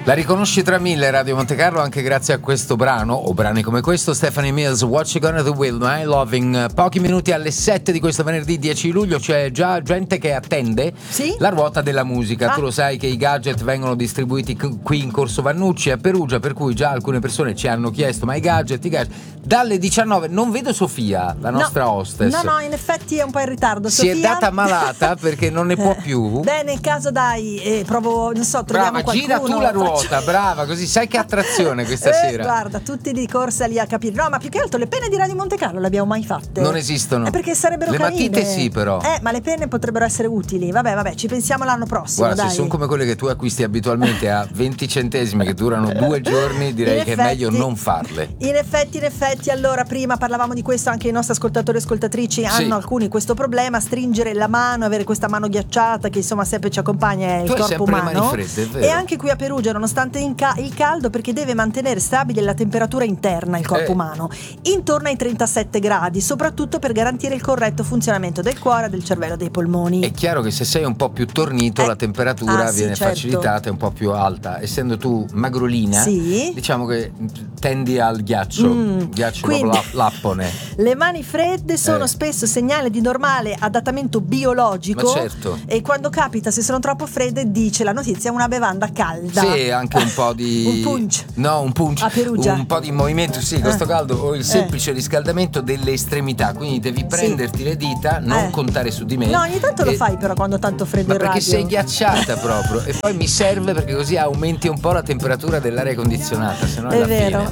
La riconosci tra mille Radio Monte Carlo anche grazie a questo brano o brani come questo. Stephanie Mills, What You Gonna Do With My Loving. Pochi minuti alle 7 di questo venerdì 10 luglio c'è già gente che attende la ruota della musica. Tu lo sai che i gadget vengono distribuiti qui in Corso Vannucci a Perugia, per cui già alcune persone ci hanno chiesto ma i gadget. Dalle 19 non vedo Sofia, la nostra hostess. No, in effetti è un po' in ritardo. Si Sofia è data malata perché non ne può più. Beh, nel caso provo, non so, troviamo qualcuno. Gira tu la ruota, brava, così sai che attrazione questa sera. Guarda, tutti di corsa lì a capire. No, ma più che altro le penne di Radio Monte Carlo le abbiamo mai fatte? Non esistono. Perché sarebbero le carine. matite sì, però. Ma le penne potrebbero essere utili. Vabbè, ci pensiamo l'anno prossimo. Guarda, dai. se sono come quelle che tu acquisti abitualmente a 20 centesimi che durano 2 giorni, direi che è meglio non farle. In effetti, allora, prima parlavamo di questo, anche i nostri ascoltatori e ascoltatrici hanno alcuni questo problema, stringere la mano, avere questa mano ghiacciata che insomma sempre ci accompagna il corpo umano. Le mani fredde, è vero. E anche qui a Perugia, nonostante il caldo, perché deve mantenere stabile la temperatura interna il corpo umano, intorno ai 37 gradi, soprattutto per garantire il corretto funzionamento del cuore, del cervello, dei polmoni. È chiaro che se sei un po' più tornito la temperatura viene facilitata, è un po' più alta. Essendo tu magrolina, diciamo che tendi al ghiaccio, quindi, lappone. Le mani fredde sono spesso segnale di normale adattamento biologico. Ma certo. E quando capita, se sono troppo fredde, dice la notizia, una bevanda calda. Sì, anche un po' di un punch. No, un punch. A Perugia. Un po' di movimento, questo caldo o il semplice riscaldamento delle estremità. Quindi devi prenderti le dita, non contare su di me. No, ogni tanto lo fai però quando tanto freddo in radio. Perché sei ghiacciata proprio. E poi mi serve perché così aumenti un po' la temperatura dell'aria condizionata, se no è vero.